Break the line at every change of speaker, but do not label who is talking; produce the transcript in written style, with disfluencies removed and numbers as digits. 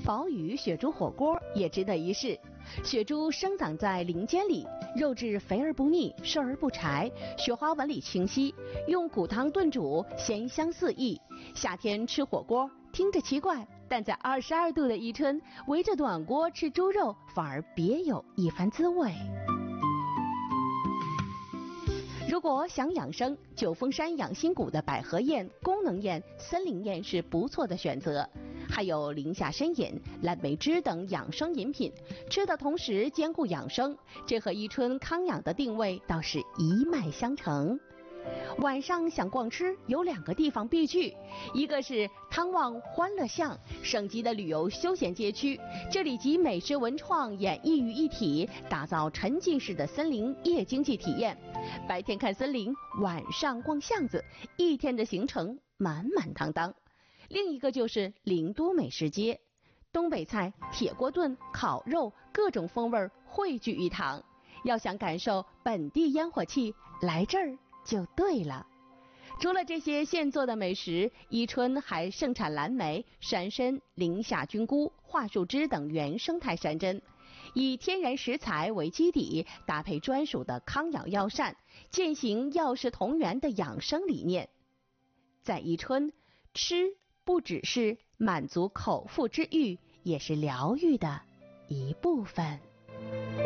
宝宇雪猪火锅也值得一试。雪猪生长在林间里，肉质肥而不腻，瘦而不柴，雪花纹理清晰，用骨汤炖煮，咸香四溢。夏天吃火锅听着奇怪，但在22度的宜春，围着暖锅吃猪肉，反而别有一番滋味。如果想养生，九峰山养心谷的百合宴、功能宴、森林宴是不错的选择。还有林下参饮、蓝莓汁等养生饮品，吃的同时兼顾养生，这和宜春康养的定位倒是一脉相承。晚上想逛吃，有2个地方必去，一个是汤旺欢乐巷，省级的旅游休闲街区，这里集美食文创演绎于一体，打造沉浸式的森林夜经济体验。白天看森林，晚上逛巷子，一天的行程满满当当。另一个就是灵都美食街，东北菜、铁锅炖、烤肉，各种风味汇聚一堂。要想感受本地烟火气，来这儿就对了。除了这些现做的美食，宜春还盛产蓝莓、山参、林下菌菇、桦树枝等原生态山珍，以天然食材为基底，搭配专属的康养药膳，践行药食同源的养生理念。在宜春，吃不只是满足口腹之欲，也是疗愈的一部分。